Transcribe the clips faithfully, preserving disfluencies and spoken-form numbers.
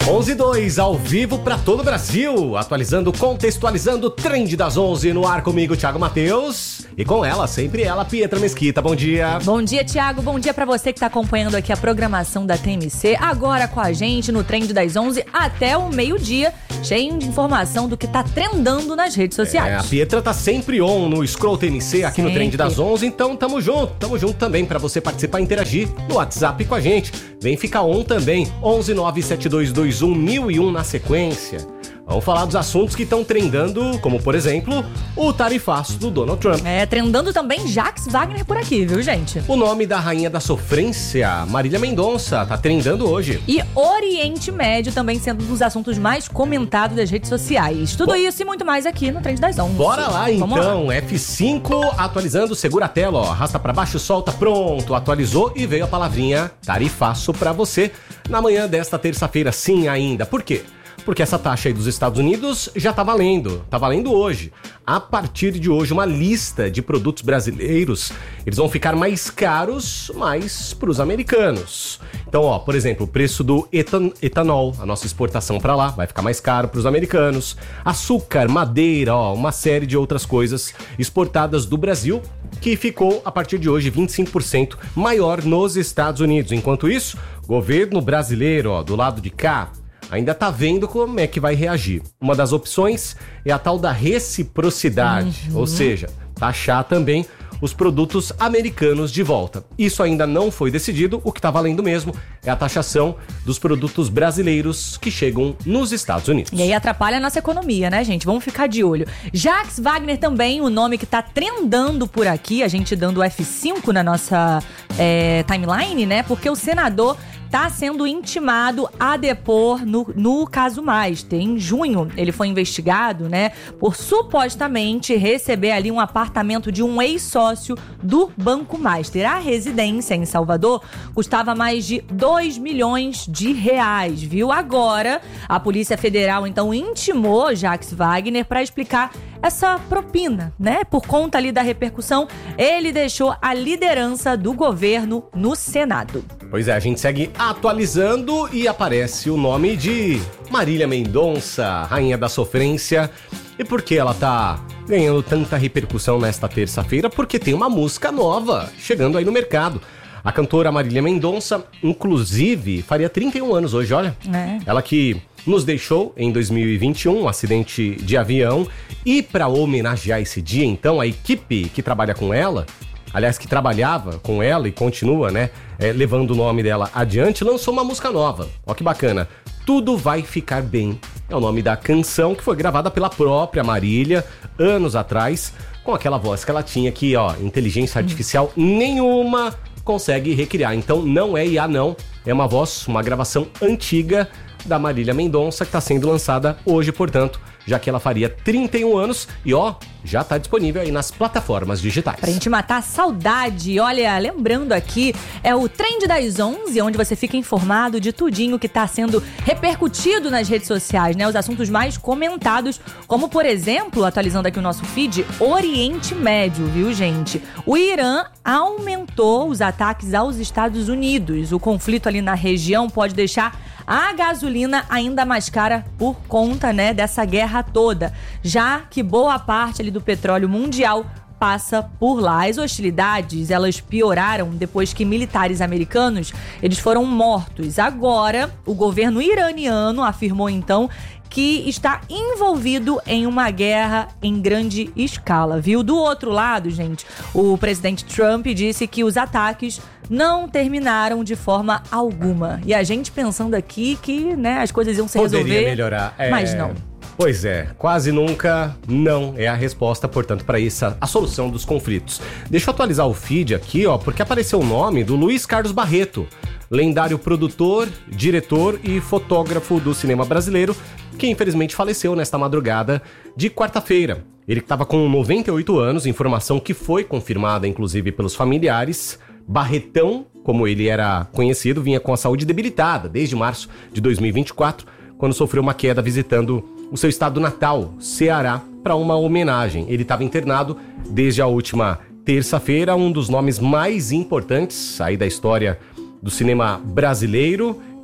onze e dois, ao vivo para todo o Brasil, atualizando, contextualizando o Trend das onze no ar comigo, Thiago Matheus, e com ela, sempre ela, Pietra Mesquita. Bom dia. Bom dia, Thiago. Bom dia para você que tá acompanhando aqui a programação da T M C, agora com a gente no Trend das onze até o meio-dia, cheio de informação do que tá trendando nas redes sociais. É, a Pietra tá sempre on no Scroll T M C aqui sempre. No Trend das onze, então tamo junto, tamo junto também para você participar e interagir no WhatsApp com a gente. Vem ficar on também, onze nove sete dois dois um mil e um na sequência. Vamos falar dos assuntos que estão trendando, como, por exemplo, o tarifaço do Donald Trump. É, trendando também Jacques Wagner por aqui, viu, gente? O nome da rainha da sofrência, Marília Mendonça, tá trendando hoje. E Oriente Médio também sendo um dos assuntos mais comentados das redes sociais. Tudo Bo- isso e muito mais aqui no Trend das onze. Bora lá, Vamos então. Lá. F cinco atualizando, segura a tela, ó. Arrasta pra baixo, solta, pronto. Atualizou e veio a palavrinha tarifaço pra você na manhã desta terça-feira, sim ainda. Por quê? Porque essa taxa aí dos Estados Unidos já tá valendo, tá valendo hoje. A partir de hoje, uma lista de produtos brasileiros, eles vão ficar mais caros, mas pros americanos. Então, ó, por exemplo, o preço do etan- etanol, a nossa exportação para lá, vai ficar mais caro pros americanos. Açúcar, madeira, ó, uma série de outras coisas exportadas do Brasil, que ficou, a partir de hoje, vinte e cinco por cento maior nos Estados Unidos. Enquanto isso, o governo brasileiro, ó, do lado de cá, ainda tá vendo como é que vai reagir. Uma das opções é a tal da reciprocidade, uhum. ou seja, taxar também os produtos americanos de volta. Isso ainda não foi decidido, o que tá valendo mesmo é a taxação dos produtos brasileiros que chegam nos Estados Unidos. E aí atrapalha a nossa economia, né, gente? Vamos ficar de olho. Jacques Wagner também, o nome que tá trendando por aqui, a gente dando F cinco na nossa é, timeline, né? Porque o senador está sendo intimado a depor no, no caso Master. Em junho, ele foi investigado, né, por supostamente receber ali um apartamento de um ex-sócio do Banco Master. A residência em Salvador custava mais de dois milhões de reais, viu? Agora, a Polícia Federal, então, intimou Jacques Wagner para explicar essa propina, né? Por conta ali da repercussão, ele deixou a liderança do governo no Senado. Pois é, a gente segue atualizando e aparece o nome de Marília Mendonça, rainha da sofrência. E por que ela tá ganhando tanta repercussão nesta terça-feira? Porque tem uma música nova chegando aí no mercado. A cantora Marília Mendonça, inclusive, faria trinta e um anos hoje, olha. É. Ela que nos deixou em dois mil e vinte e um, um acidente de avião. E para homenagear esse dia, então, a equipe que trabalha com ela, aliás, que trabalhava com ela e continua, né, é, levando o nome dela adiante, lançou uma música nova. Ó que bacana. Tudo Vai Ficar Bem. É o nome da canção que foi gravada pela própria Marília, anos atrás, com aquela voz que ela tinha que, ó, inteligência artificial nenhuma consegue recriar. Então não é I A não, é uma voz, uma gravação antiga da Marília Mendonça que está sendo lançada hoje, portanto, já que ela faria trinta e um anos e ó, já tá disponível aí nas plataformas digitais. Pra gente matar a saudade, olha, lembrando aqui, é o Trend das onze, onde você fica informado de tudinho que tá sendo repercutido nas redes sociais, né? Os assuntos mais comentados, como por exemplo, atualizando aqui o nosso feed, Oriente Médio, viu, gente? O Irã aumentou os ataques aos Estados Unidos. O conflito ali na região pode deixar a gasolina ainda mais cara por conta, né, dessa guerra toda, já que boa parte ali do petróleo mundial passa por lá. As hostilidades, elas pioraram depois que militares americanos, eles foram mortos. Agora, o governo iraniano afirmou então que está envolvido em uma guerra em grande escala, viu? Do outro lado, gente, o presidente Trump disse que os ataques não terminaram de forma alguma. E a gente pensando aqui que, né, as coisas iam se Poderia resolver, melhorar. É... mas não. Pois é, quase nunca não é a resposta, portanto, para essa a solução dos conflitos. Deixa eu atualizar o feed aqui, ó, porque apareceu o nome do Luiz Carlos Barreto, lendário produtor, diretor e fotógrafo do cinema brasileiro, que infelizmente faleceu nesta madrugada de quarta-feira. Ele que estava com noventa e oito anos, informação que foi confirmada inclusive pelos familiares. Barretão, como ele era conhecido, vinha com a saúde debilitada desde março de dois mil e vinte e quatro, quando sofreu uma queda visitando o seu estado natal, Ceará, para uma homenagem. Ele estava internado desde a última terça-feira, um dos nomes mais importantes aí da história do cinema brasileiro.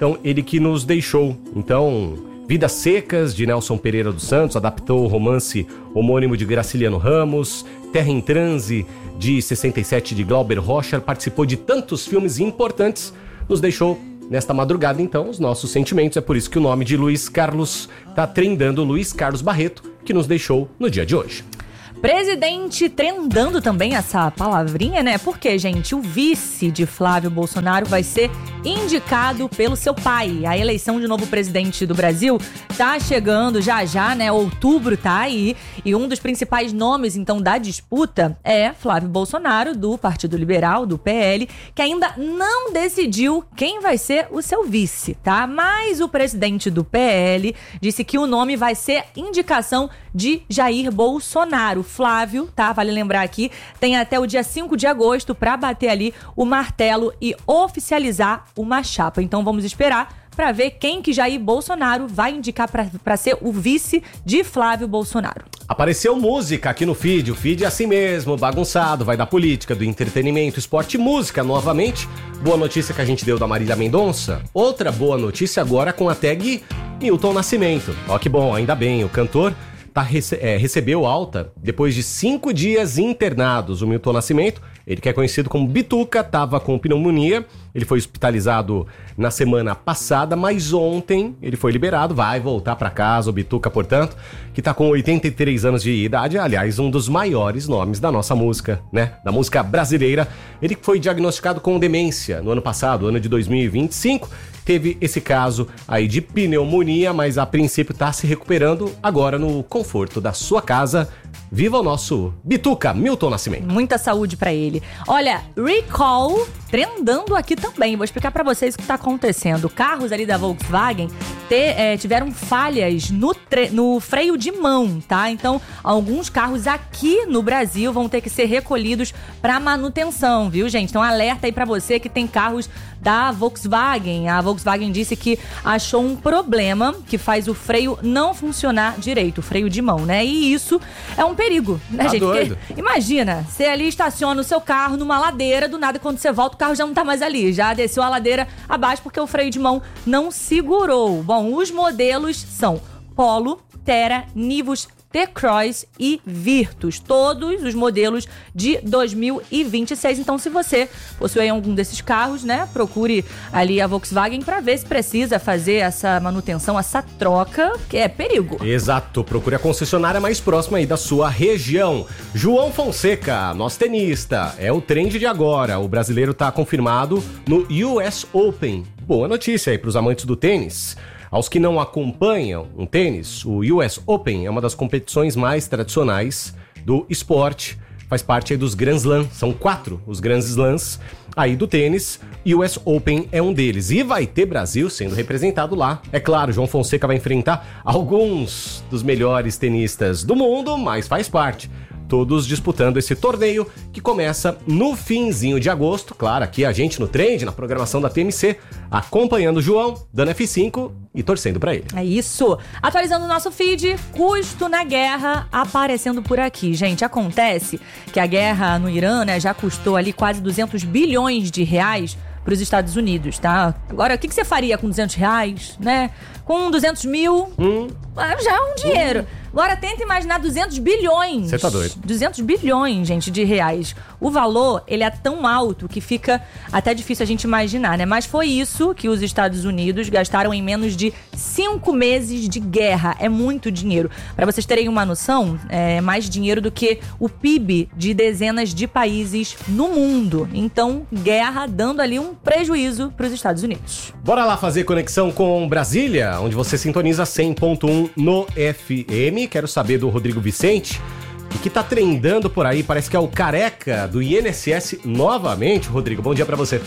Então, ele que nos deixou. Então, Vidas Secas, de Nelson Pereira dos Santos, adaptou o romance homônimo de Graciliano Ramos. Terra em Transe, de sessenta e sete, de Glauber Rocha, participou de tantos filmes importantes, nos deixou nesta madrugada. Então, os nossos sentimentos. É por isso que o nome de Luiz Carlos está trendando, Luiz Carlos Barreto, que nos deixou no dia de hoje. Presidente trendando também essa palavrinha, né? Porque, gente, o vice de Flávio Bolsonaro vai ser indicado pelo seu pai. A eleição de novo presidente do Brasil tá chegando já já, né? Outubro tá aí. E um dos principais nomes, então, da disputa é Flávio Bolsonaro, do Partido Liberal, do P L, que ainda não decidiu quem vai ser o seu vice, tá? Mas o presidente do P L disse que o nome vai ser indicação de Jair Bolsonaro. Flávio, tá? Vale lembrar aqui, tem até o dia cinco de agosto para bater ali o martelo e oficializar uma chapa. Então vamos esperar para ver quem que Jair Bolsonaro vai indicar para ser o vice de Flávio Bolsonaro. Apareceu música aqui no feed, o feed é assim mesmo, bagunçado, vai da política, do entretenimento, esporte e música novamente. Boa notícia que a gente deu da Marília Mendonça. Outra boa notícia agora com a tag Milton Nascimento. Ó que bom, ainda bem, o cantor Tá, rece- é, recebeu alta depois de cinco dias internados. O Milton Nascimento, ele que é conhecido como Bituca, estava com pneumonia. Ele foi hospitalizado na semana passada, mas ontem ele foi liberado. Vai voltar para casa, o Bituca, portanto, que está com oitenta e três anos de idade. Aliás, um dos maiores nomes da nossa música, né? Da música brasileira. Ele foi diagnosticado com demência no ano passado, ano de dois mil e vinte e cinco. Teve esse caso aí de pneumonia, mas a princípio tá se recuperando agora no conforto da sua casa. Viva o nosso Bituca, Milton Nascimento. Muita saúde pra ele. Olha, recall trendando aqui também. Vou explicar pra vocês o que tá acontecendo. Carros ali da Volkswagen te, é, tiveram falhas no, tre- no freio de mão, tá? Então, alguns carros aqui no Brasil vão ter que ser recolhidos pra manutenção, viu, gente? Então, alerta aí pra você que tem carros da Volkswagen. A Volkswagen disse que achou um problema que faz o freio não funcionar direito, o freio de mão, né? E isso é um perigo, né, tá gente? Doido. Porque, imagina, você ali estaciona o seu carro numa ladeira, do nada, quando você volta, o carro já não tá mais ali. Já desceu a ladeira abaixo porque o freio de mão não segurou. Bom, os modelos são Polo, Terra, Nivus, T-Cross e Virtus, todos os modelos de dois mil e vinte e seis. Então, se você possui algum desses carros, né, procure ali a Volkswagen para ver se precisa fazer essa manutenção, essa troca, que é perigo. Exato, procure a concessionária mais próxima aí da sua região. João Fonseca, nosso tenista, é o trend de agora. O brasileiro tá confirmado no U S Open. Boa notícia aí pros amantes do tênis. Aos que não acompanham um tênis, o U S Open é uma das competições mais tradicionais do esporte. Faz parte aí dos Grand Slam, são quatro os Grand Slams aí do tênis, e o U S Open é um deles. E vai ter Brasil sendo representado lá. É claro, João Fonseca vai enfrentar alguns dos melhores tenistas do mundo, mas faz parte. Todos disputando esse torneio que começa no finzinho de agosto. Claro, aqui a gente no Trend, na programação da T M C, acompanhando o João, dando F cinco e torcendo pra ele. É isso. Atualizando o nosso feed, custo na guerra aparecendo por aqui. Gente, acontece que a guerra no Irã, né, já custou ali quase duzentos bilhões de reais para os Estados Unidos, tá? Agora, o que, que você faria com duzentos reais, né? Com duzentos mil, Hum. já é um dinheiro. Hum. Agora, tenta imaginar duzentos bilhões. Você tá doido. duzentos bilhões, gente, de reais. O valor, ele é tão alto que fica até difícil a gente imaginar, né? Mas foi isso que os Estados Unidos gastaram em menos de cinco meses de guerra. É muito dinheiro. Para vocês terem uma noção, é mais dinheiro do que o P I B de dezenas de países no mundo. Então, guerra dando ali um prejuízo para os Estados Unidos. Bora lá fazer conexão com Brasília, onde você sintoniza cem ponto um no F M. Quero saber do Rodrigo Vicente, o que tá trendando por aí, parece que é o careca do I N S S novamente. Rodrigo, bom dia pra você.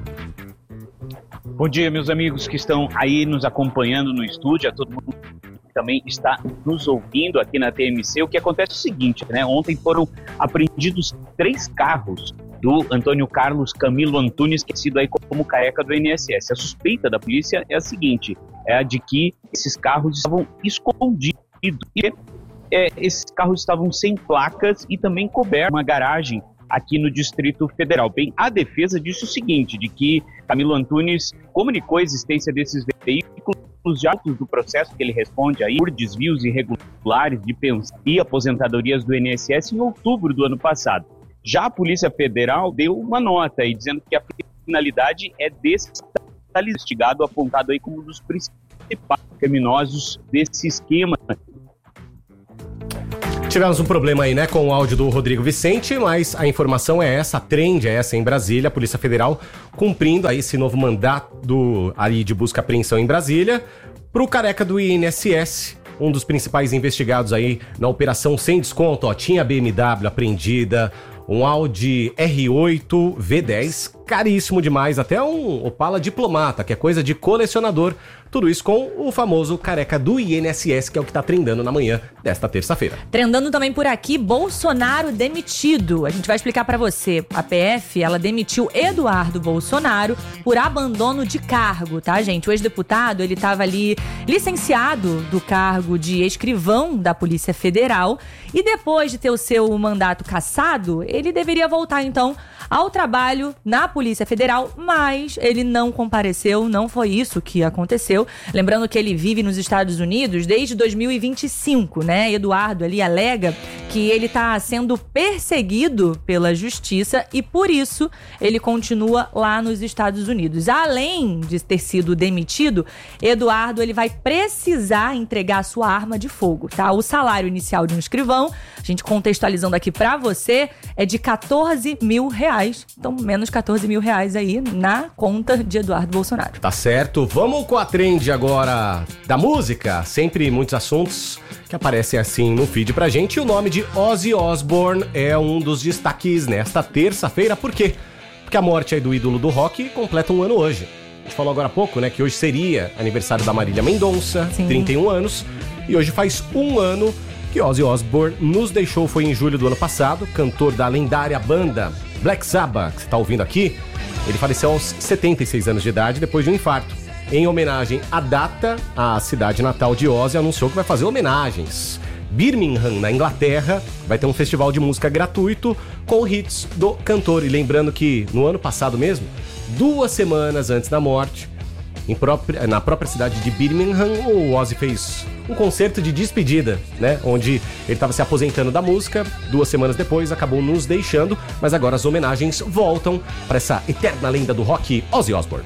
Bom dia, meus amigos que estão aí nos acompanhando no estúdio, a todo mundo que também está nos ouvindo aqui na T M C. O que acontece é o seguinte, né? Ontem foram apreendidos três carros do Antônio Carlos Camilo Antunes, que é sido aí como careca do I N S S. A suspeita da polícia é a seguinte, é a de que esses carros estavam escondidos. E é, esses carros estavam sem placas e também cobertos uma garagem aqui no Distrito Federal. Bem, a defesa disse o seguinte, de que Camilo Antunes comunicou a existência desses veículos já do processo que ele responde aí por desvios irregulares de pensão e aposentadorias do I N S S em outubro do ano passado. Já a Polícia Federal deu uma nota aí dizendo que a finalidade é desse investigado apontado aí como um dos principais criminosos desse esquema. Tivemos um problema aí, né, com o áudio do Rodrigo Vicente, mas a informação é essa, a trend é essa em Brasília, a Polícia Federal cumprindo aí esse novo mandato do, ali de busca e apreensão em Brasília, pro careca do I N S S, um dos principais investigados aí na operação sem desconto, ó, tinha B M W apreendida, um Audi R oito V dez, caríssimo demais, até um Opala Diplomata, que é coisa de colecionador. Tudo isso com o famoso careca do I N S S, que é o que tá trendando na manhã desta terça-feira. Trendando também por aqui, Bolsonaro demitido. A gente vai explicar pra você. A P F, ela demitiu Eduardo Bolsonaro por abandono de cargo, tá, gente? O ex-deputado, ele tava ali licenciado do cargo de escrivão da Polícia Federal e depois de ter o seu mandato cassado, ele deveria voltar, então, ao trabalho na Polícia Federal, mas ele não compareceu, não foi isso que aconteceu. Lembrando que ele vive nos Estados Unidos desde dois mil e vinte e cinco, né? Eduardo ali alega que ele está sendo perseguido pela justiça e por isso ele continua lá nos Estados Unidos. Além de ter sido demitido, Eduardo ele vai precisar entregar sua arma de fogo, tá? O salário inicial de um escrivão, a gente contextualizando aqui pra você, é de quatorze mil reais. Então, menos quatorze mil reais aí na conta de Eduardo Bolsonaro. Tá certo. Vamos com a trend agora da música. Sempre muitos assuntos que aparecem assim no feed pra gente. E o nome de Ozzy Osbourne é um dos destaques nesta terça-feira. Por quê? Porque a morte aí do ídolo do rock completa um ano hoje. A gente falou agora há pouco, né, que hoje seria aniversário da Marília Mendonça, Sim. trinta e um anos. E hoje faz um ano que Ozzy Osbourne nos deixou, foi em julho do ano passado, cantor da lendária banda Black Sabbath, que você tá ouvindo aqui. Ele faleceu aos setenta e seis anos de idade depois de um infarto. Em homenagem à data, a cidade natal de Ozzy anunciou que vai fazer homenagens. Birmingham, na Inglaterra, vai ter um festival de música gratuito com hits do cantor. E lembrando que no ano passado mesmo, duas semanas antes da morte, Em própria, na própria cidade de Birmingham, o Ozzy fez um concerto de despedida, né? Onde ele estava se aposentando da música, duas semanas depois acabou nos deixando, mas agora as homenagens voltam para essa eterna lenda do rock, Ozzy Osbourne.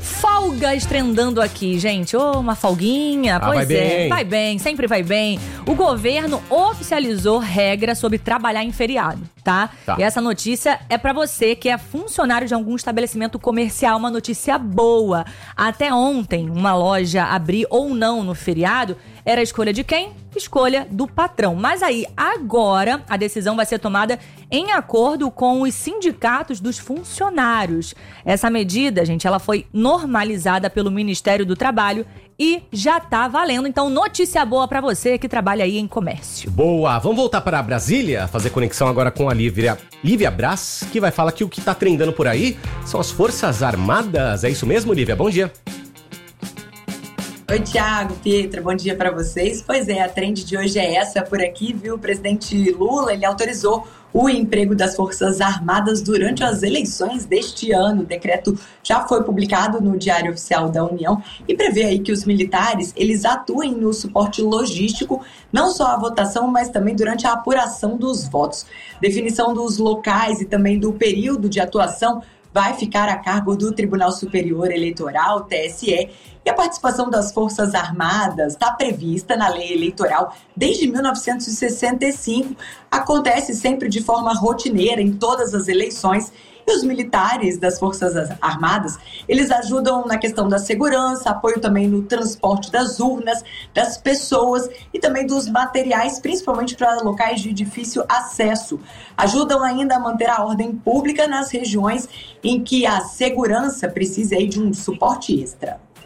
Folgas trendando aqui, gente. Ô, oh, uma folguinha. Ah, pois vai é, bem. vai bem, sempre vai bem. O governo oficializou regra sobre trabalhar em feriado, tá? Tá. E essa notícia é pra você que é funcionário de algum estabelecimento comercial, uma notícia boa. Até ontem, uma loja abrir ou não no feriado era a escolha de quem? Escolha do patrão. Mas aí, agora, a decisão vai ser tomada em acordo com os sindicatos dos funcionários. Essa medida, gente, ela foi normalizada pelo Ministério do Trabalho e já tá valendo. Então, notícia boa pra você que trabalha aí em comércio. Boa! Vamos voltar para Brasília, fazer conexão agora com a Lívia, Lívia Braz, que vai falar que o que tá trendando por aí são as Forças Armadas. É isso mesmo, Lívia? Bom dia! Oi, Thiago, Pietra, bom dia para vocês. Pois é, a trend de hoje é essa por aqui, viu? O presidente Lula, ele autorizou o emprego das Forças Armadas durante as eleições deste ano. O decreto já foi publicado no Diário Oficial da União e prevê aí que os militares, eles atuem no suporte logístico, não só à votação, mas também durante a apuração dos votos. Definição dos locais e também do período de atuação vai ficar a cargo do Tribunal Superior Eleitoral, T S E, e a participação das Forças Armadas está prevista na lei eleitoral desde mil novecentos e sessenta e cinco, acontece sempre de forma rotineira em todas as eleições. E os militares das Forças Armadas, eles ajudam na questão da segurança, apoio também no transporte das urnas, das pessoas e também dos materiais, principalmente para locais de difícil acesso. Ajudam ainda a manter a ordem pública nas regiões em que a segurança precisa aí de um suporte extra.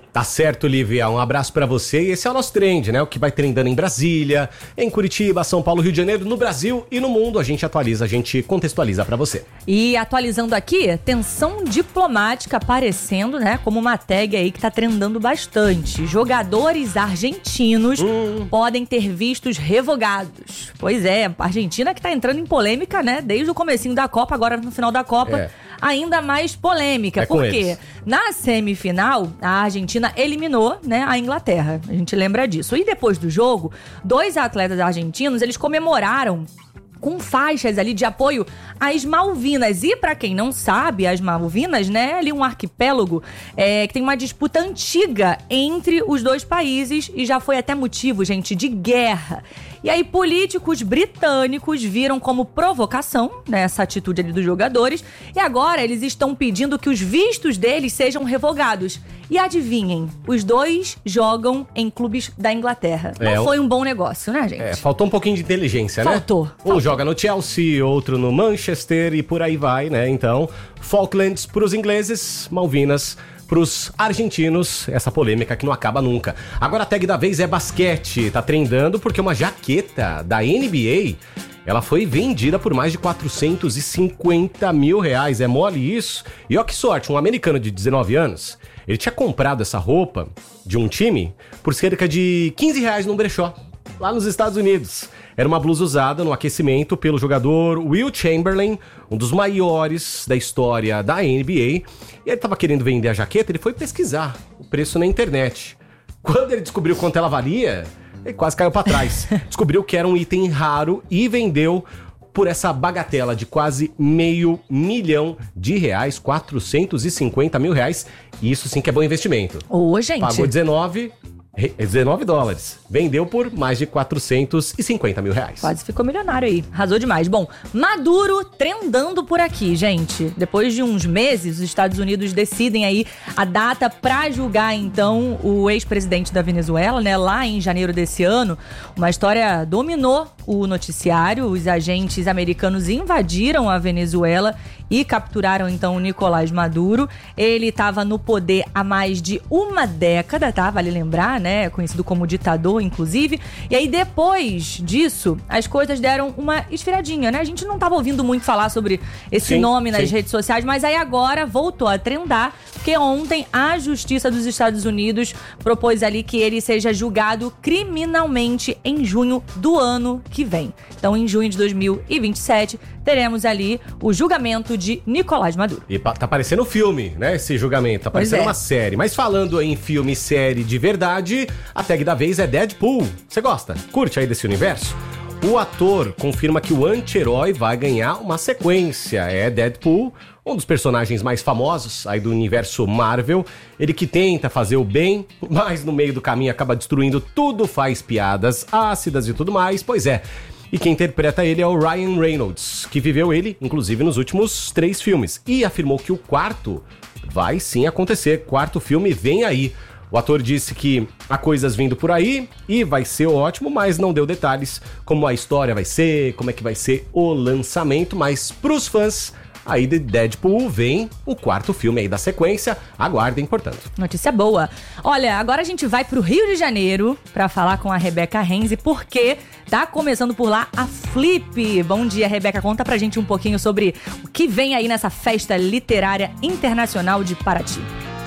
Tá certo, Lívia. Um abraço pra você. E esse é o nosso trend, né? O que vai trendando em Brasília, em Curitiba, São Paulo, Rio de Janeiro, no Brasil e no mundo. A gente atualiza, a gente contextualiza pra você. E atualizando aqui, tensão diplomática aparecendo, né? Como uma tag aí que tá trendando bastante. Jogadores argentinos hum. podem ter vistos revogados. Pois é, a Argentina que tá entrando em polêmica, né? Desde o comecinho da Copa, agora no final da Copa. É. Ainda mais polêmica, é porque na semifinal a Argentina eliminou, né, a Inglaterra, a gente lembra disso. E depois do jogo, dois atletas argentinos, eles comemoraram com faixas ali de apoio às Malvinas. E pra quem não sabe, as Malvinas, né, é ali um arquipélago é, que tem uma disputa antiga entre os dois países e já foi até motivo, gente, de guerra. E aí políticos britânicos viram como provocação, né, essa atitude ali dos jogadores, e agora eles estão pedindo que os vistos deles sejam revogados. E adivinhem, os dois jogam em clubes da Inglaterra. Não é, foi um bom negócio, né, gente? É, faltou um pouquinho de inteligência, faltou, né? Faltou. Um joga no Chelsea, outro no Manchester e por aí vai, né? Então, Falklands pros ingleses, Malvinas pros argentinos, essa polêmica que não acaba nunca. Agora a tag da vez é basquete, tá trendando porque uma jaqueta da N B A, ela foi vendida por mais de quatrocentos e cinquenta mil reais, é mole isso? E ó que sorte, um americano de dezenove anos, ele tinha comprado essa roupa de um time por cerca de quinze reais num brechó, lá nos Estados Unidos. Era uma blusa usada no aquecimento pelo jogador Will Chamberlain, um dos maiores da história da N B A. E ele estava querendo vender a jaqueta, ele foi pesquisar o preço na internet. Quando ele descobriu quanto ela valia, ele quase caiu para trás. Descobriu que era um item raro e vendeu por essa bagatela de quase meio milhão de reais, quatrocentos e cinquenta mil reais. E isso sim que é bom investimento. Ô, gente. Pagou dezenove... dezenove dólares. Vendeu por mais de quatrocentos e cinquenta mil reais. Quase ficou milionário aí. Arrasou demais. Bom, Maduro trendando por aqui, gente. Depois de uns meses, os Estados Unidos decidem aí a data pra julgar, então, o ex-presidente da Venezuela, né? Lá em janeiro desse ano. Uma história dominou o noticiário. Os agentes americanos invadiram a Venezuela e capturaram, então, o Nicolás Maduro. Ele estava no poder há mais de uma década, tá? Vale lembrar, né? Conhecido como ditador, inclusive. E aí, depois disso, as coisas deram uma esfriadinha, né? A gente não estava ouvindo muito falar sobre esse sim, nome nas sim. redes sociais, mas aí agora voltou a trendar, porque ontem a Justiça dos Estados Unidos propôs ali que ele seja julgado criminalmente em junho do ano que vem. Então, em junho de dois mil e vinte e sete, teremos ali o julgamento de Nicolás Maduro. E tá parecendo filme, né, esse julgamento, tá parecendo é. uma série. Mas falando em filme e série de verdade, a tag da vez é Deadpool. Você gosta? Curte aí desse universo? O ator confirma que o anti-herói vai ganhar uma sequência. É Deadpool, um dos personagens mais famosos aí do universo Marvel. Ele que tenta fazer o bem, mas no meio do caminho acaba destruindo tudo, faz piadas ácidas e tudo mais. Pois é. E quem interpreta ele é o Ryan Reynolds, que viveu ele, inclusive, nos últimos três filmes. E afirmou que o quarto vai sim acontecer. Quarto filme vem aí. O ator disse que há coisas vindo por aí e vai ser ótimo, mas não deu detalhes como a história vai ser, como é que vai ser o lançamento. Mas pros fãs aí de Deadpool vem o quarto filme aí da sequência. Aguardem, portanto. Notícia boa. Olha, agora a gente vai pro Rio de Janeiro pra falar com a Rebeca Renzi, porque tá começando por lá a Flip. Bom dia, Rebeca. Conta pra gente um pouquinho sobre o que vem aí nessa festa literária internacional de Paraty.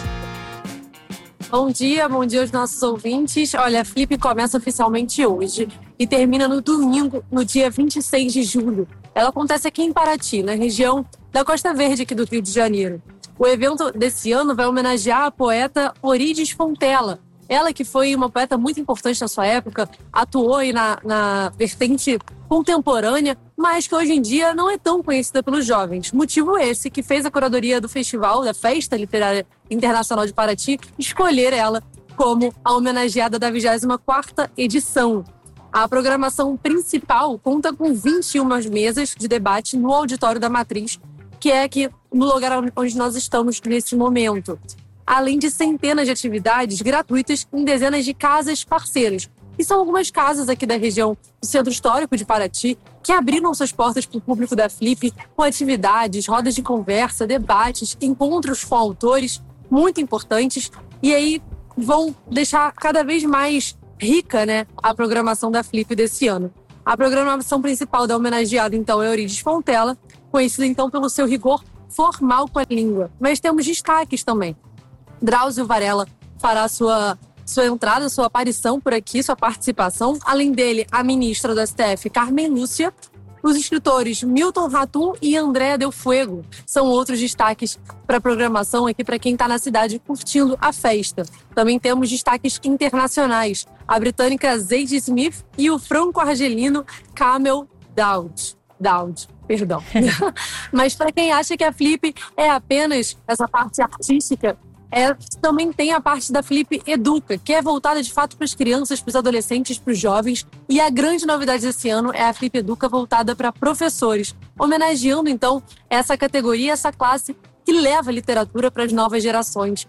Bom dia, bom dia aos nossos ouvintes. Olha, a Flip começa oficialmente hoje e termina no domingo, no dia vinte e seis de julho. Ela acontece aqui em Paraty, na região da Costa Verde aqui do Rio de Janeiro. O evento desse ano vai homenagear a poeta Orígenes Fontella. Ela que foi uma poeta muito importante na sua época, atuou aí na, na vertente contemporânea, mas que hoje em dia não é tão conhecida pelos jovens. Motivo esse que fez a curadoria do festival, da Festa Literária Internacional de Paraty, escolher ela como a homenageada da vigésima quarta edição. A programação principal conta com vinte e uma mesas de debate no auditório da Matriz, que é aqui no lugar onde nós estamos nesse momento. Além de centenas de atividades gratuitas em dezenas de casas parceiras. E são algumas casas aqui da região do Centro Histórico de Paraty que abriram suas portas para o público da Flip com atividades, rodas de conversa, debates, encontros com autores muito importantes. E aí, vão deixar cada vez mais rica, né, a programação da Flip desse ano. A programação principal da homenageada, então, é Eurídice Fontella, conhecida, então, pelo seu rigor formal com a língua. Mas temos destaques também. Drauzio Varela fará sua, sua entrada, sua aparição por aqui, sua participação. Além dele, a ministra do S T F, Carmen Lúcia. Os escritores Milton Ratum e Andréa Del Fuego são outros destaques para a programação aqui para quem está na cidade curtindo a festa. Também temos destaques internacionais. A britânica Zadie Smith e o franco-argelino Kamel Daoud. Daoud, perdão. Mas para quem acha que a Flip é apenas essa parte artística, É, também tem a parte da Flip Educa, que é voltada de fato para as crianças, para os adolescentes, para os jovens. E a grande novidade desse ano é a Flip Educa voltada para professores, homenageando então essa categoria, essa classe que leva a literatura para as novas gerações.